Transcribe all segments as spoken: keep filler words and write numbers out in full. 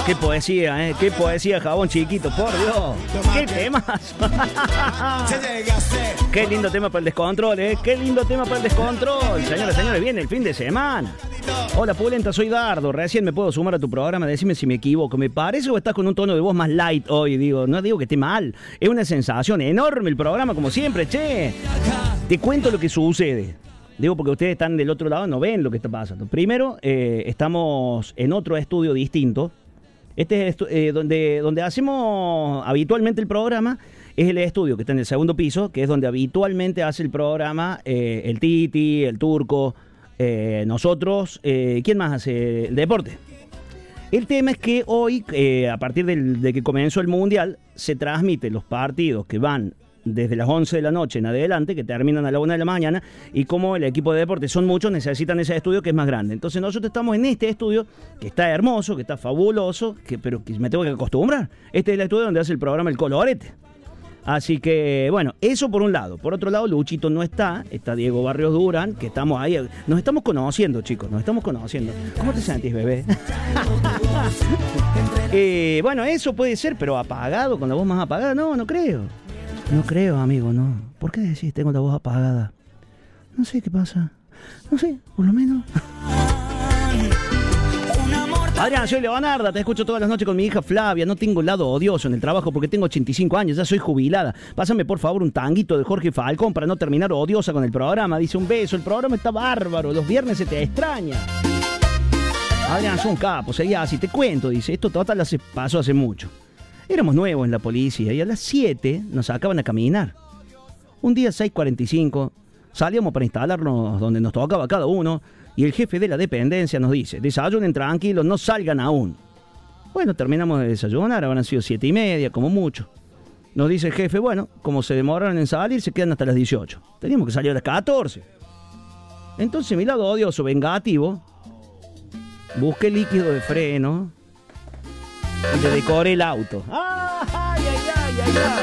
Qué poesía, ¿eh? Qué poesía, Jabón Chiquito, por Dios. Qué temas. Qué lindo tema para el descontrol, ¿eh? Qué lindo tema para el descontrol. Señoras, señores, viene el fin de semana. Hola, Pulenta, soy Dardo. Recién me puedo sumar a tu programa. Decime si me equivoco. ¿Me parece o estás con un tono de voz más light hoy? Digo, no digo que esté mal. Es una sensación enorme el programa, como siempre, che. Te cuento lo que sucede. Digo, porque ustedes están del otro lado, no ven lo que está pasando. Primero, eh, estamos en otro estudio distinto. Este es estu- eh, donde, donde hacemos habitualmente el programa. Es el estudio que está en el segundo piso, que es donde habitualmente hace el programa eh, el Titi, el Turco, eh, nosotros. Eh, ¿Quién más hace el deporte? El tema es que hoy, eh, a partir del, de que comenzó el Mundial, se transmiten los partidos que van desde las once de la noche en adelante, que terminan a la una de la mañana, y como el equipo de deporte son muchos, necesitan ese estudio que es más grande. Entonces nosotros estamos en este estudio, que está hermoso, que está fabuloso, que, pero que me tengo que acostumbrar. Este es el estudio donde hace el programa El Colorete. Así que, bueno, eso por un lado. Por otro lado, Luchito no está, está Diego Barrios Durán, que estamos ahí. Nos estamos conociendo, chicos, nos estamos conociendo. ¿Cómo te sentís, bebé? eh, bueno, eso puede ser, pero apagado, con la voz más apagada, no, no creo. No creo, amigo, no. ¿Por qué decís tengo la voz apagada? No sé qué pasa. No sé, por lo menos. Adrián, soy Leonarda, te escucho todas las noches con mi hija Flavia. No tengo lado odioso en el trabajo porque tengo ochenta y cinco años, ya soy jubilada. Pásame por favor un tanguito de Jorge Falcón para no terminar odiosa con el programa. Dice, un beso, el programa está bárbaro, los viernes se te extraña. Adrián, son capos, seguía así, te cuento, dice, esto total hace, pasó hace mucho. Éramos nuevos en la policía y a las siete nos sacaban a caminar. Un día seis cuarenta y cinco salíamos para instalarnos donde nos tocaba cada uno y el jefe de la dependencia nos dice, desayunen tranquilos, no salgan aún. Bueno, terminamos de desayunar, habrán sido siete y media, como mucho. Nos dice el jefe, bueno, como se demoraron en salir, se quedan hasta las dieciocho. Teníamos que salir a las catorce. Entonces mi lado odioso, vengativo, busqué líquido de freno y le decoré el auto. ¡Ay, ay, ay,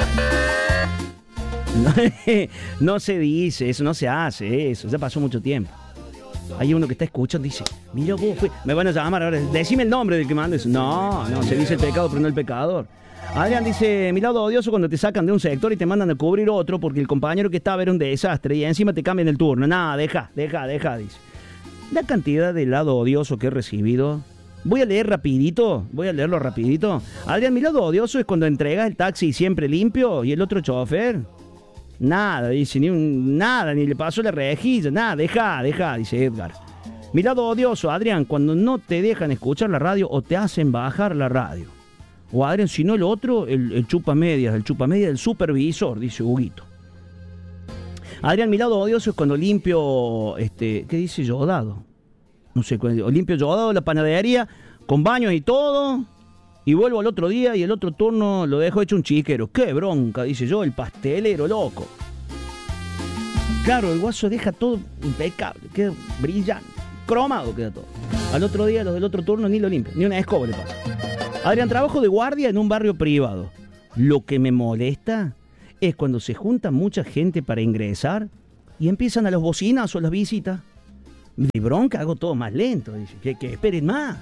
ay, ay! No, no se dice, eso no se hace, eso, ya pasó mucho tiempo. Hay uno que está escuchando y dice, mira vos, fue... me van a llamar ahora, decime el nombre del que manda eso. No, no, se dice el pecado, pero no el pecador. Adrián dice, mi lado odioso cuando te sacan de un sector y te mandan a cubrir otro porque el compañero que estaba era un desastre y encima te cambian el turno. Nada, deja, deja, deja, dice. La cantidad de lado odioso que he recibido... Voy a leer rapidito, voy a leerlo rapidito. Adrián, mi lado odioso es cuando entregas el taxi siempre limpio y el otro chofer... Nada, dice, ni un, nada, ni le pasó la rejilla, nada, deja, deja, dice Edgar. Mi lado odioso, Adrián, cuando no te dejan escuchar la radio o te hacen bajar la radio. O Adrián, si no el otro, el, el chupa medias, el chupa medias del supervisor, dice Huguito. Adrián, mi lado odioso es cuando limpio, este, ¿qué dice Yodado? No sé, o limpio Yodado la panadería con baños y todo... Y vuelvo al otro día y el otro turno lo dejo hecho un chiquero. ¡Qué bronca! Dice yo, el pastelero loco. Claro, el guaso deja todo impecable, queda brillante, cromado queda todo. Al otro día los del otro turno ni lo limpian, ni una escoba le pasa. Adrián, trabajo de guardia en un barrio privado. Lo que me molesta es cuando se junta mucha gente para ingresar y empiezan a los bocinazos las visitas. Mi bronca, hago todo más lento. Dice, que, que esperen más.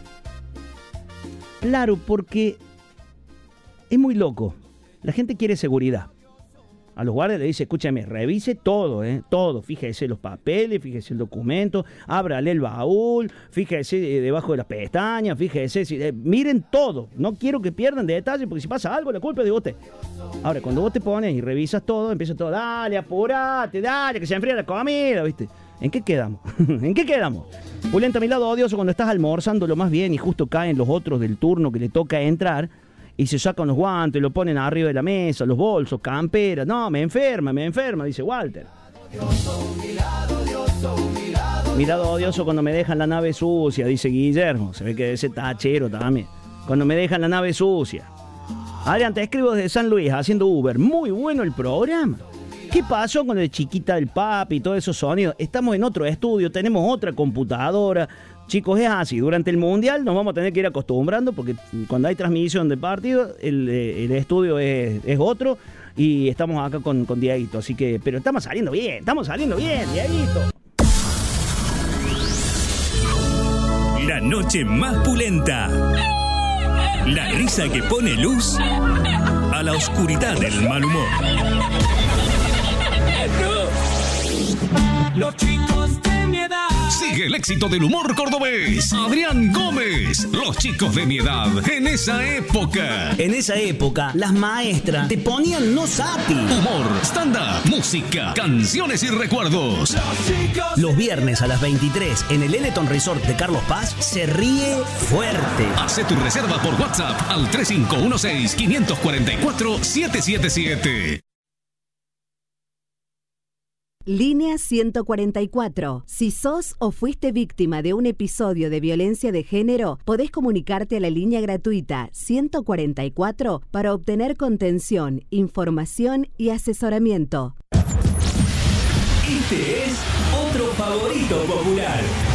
Claro, porque es muy loco. La gente quiere seguridad. A los guardias le dice, escúchame, revise todo, ¿eh? Todo. Fíjese los papeles, fíjese el documento, ábrale el baúl, fíjese debajo de las pestañas, fíjese, si, eh, miren todo. No quiero que pierdan detalle, porque si pasa algo, la culpa es de usted. Ahora, cuando vos te pones y revisas todo, empieza todo, dale, apurate, dale, que se enfría la comida, ¿viste? ¿En qué quedamos? ¿En qué quedamos? Pulenta, a mi lado odioso cuando estás almorzando lo más bien y justo caen los otros del turno que le toca entrar y se sacan los guantes, lo ponen arriba de la mesa, los bolsos, camperas. No, me enferma, me enferma, dice Walter. Mi lado odioso cuando me dejan la nave sucia, dice Guillermo. Se ve que ese tachero también. Cuando me dejan la nave sucia. Adrián, te escribo desde San Luis haciendo Uber. Muy bueno el programa. ¿Qué pasó con el Chiquita del Papi y todos esos sonidos? Estamos en otro estudio, tenemos otra computadora. Chicos, es así. Durante el Mundial nos vamos a tener que ir acostumbrando porque cuando hay transmisión de partido, el, el estudio es, es otro y estamos acá con, con Dieguito. Así que, pero estamos saliendo bien, estamos saliendo bien, Dieguito. La noche más pulenta. La risa que pone luz a la oscuridad del mal humor. Los chicos de mi edad. Sigue el éxito del humor cordobés. Adrián Gómez. Los chicos de mi edad en esa época. En esa época, las maestras te ponían no sapi. Humor, stand-up, música, canciones y recuerdos. Los viernes a las veintitrés en el Eleton Resort de Carlos Paz se ríe fuerte. Hacé tu reserva por WhatsApp al tres cinco uno seis, cinco cuatro cuatro, siete siete siete. Línea ciento cuarenta y cuatro. Si sos o fuiste víctima de un episodio de violencia de género, podés comunicarte a la línea gratuita ciento cuarenta y cuatro para obtener contención, información y asesoramiento. Este es otro favorito popular.